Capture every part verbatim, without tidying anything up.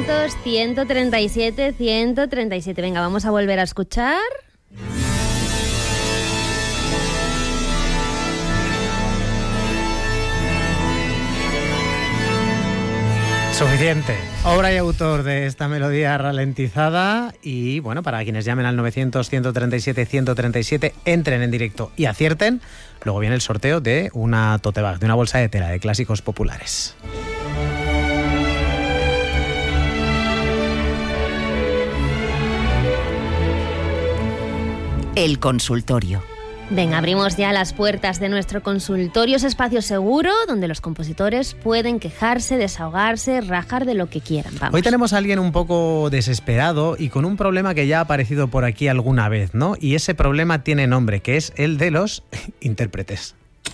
novecientos, ciento treinta y siete, ciento treinta y siete. Venga, vamos a volver a escuchar. Suficiente. Obra y autor de esta melodía ralentizada. Y bueno, para quienes llamen al novecientos, ciento treinta y siete, ciento treinta y siete, entren en directo y acierten. Luego viene el sorteo de una tote bag, de una bolsa de tela de clásicos populares. El consultorio. Venga, abrimos ya las puertas de nuestro consultorio, ese espacio seguro donde los compositores pueden quejarse, desahogarse, rajar de lo que quieran. Vamos. Hoy tenemos a alguien un poco desesperado y con un problema que ya ha aparecido por aquí alguna vez, ¿no? Y ese problema tiene nombre, que es el de los intérpretes.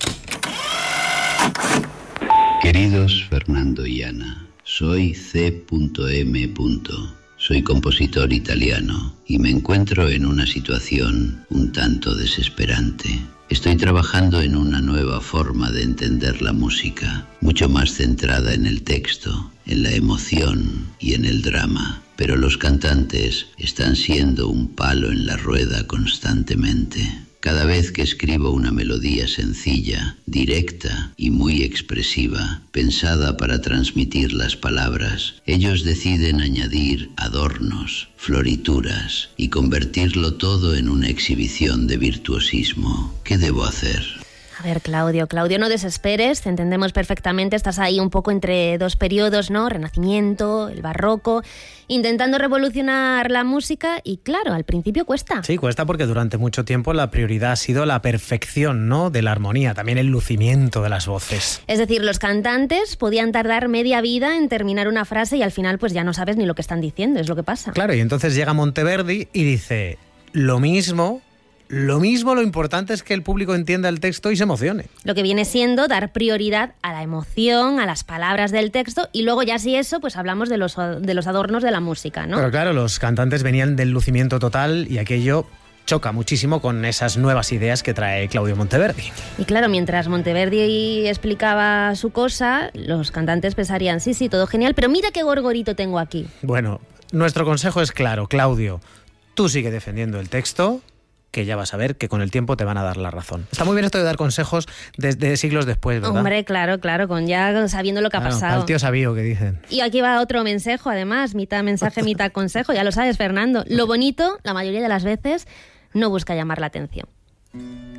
Queridos Fernando y Ana, soy C M Soy compositor italiano y me encuentro en una situación un tanto desesperante. Estoy trabajando en una nueva forma de entender la música, mucho más centrada en el texto, en la emoción y en el drama. Pero los cantantes están siendo un palo en la rueda constantemente. Cada vez que escribo una melodía sencilla, directa y muy expresiva, pensada para transmitir las palabras, ellos deciden añadir adornos, florituras y convertirlo todo en una exhibición de virtuosismo. ¿Qué debo hacer? A ver, Claudio, Claudio, no desesperes, te entendemos perfectamente, estás ahí un poco entre dos periodos, ¿no? Renacimiento, el barroco, intentando revolucionar la música y claro, al principio cuesta. Sí, cuesta porque durante mucho tiempo la prioridad ha sido la perfección, ¿no? De la armonía, también el lucimiento de las voces. Es decir, los cantantes podían tardar media vida en terminar una frase y al final pues ya no sabes ni lo que están diciendo, es lo que pasa. Claro, y entonces llega Monteverdi y dice, lo mismo... Lo mismo, lo importante es que el público entienda el texto y se emocione. Lo que viene siendo dar prioridad a la emoción, a las palabras del texto y luego ya si eso, pues hablamos de los, de los adornos de la música, ¿no? Pero claro, los cantantes venían del lucimiento total y aquello choca muchísimo con esas nuevas ideas que trae Claudio Monteverdi. Y claro, mientras Monteverdi explicaba su cosa, los cantantes pensarían, sí, sí, todo genial, pero mira qué gorgorito tengo aquí. Bueno, nuestro consejo es claro, Claudio, tú sigue defendiendo el texto, que ya vas a ver que con el tiempo te van a dar la razón. Está muy bien esto de dar consejos desde siglos después, ¿verdad? Hombre, claro, claro, con ya sabiendo lo que claro, ha pasado. Al tío sabio que dicen. Y aquí va otro mensaje, además, mitad mensaje, mitad consejo, ya lo sabes, Fernando. Lo bonito, la mayoría de las veces, no busca llamar la atención.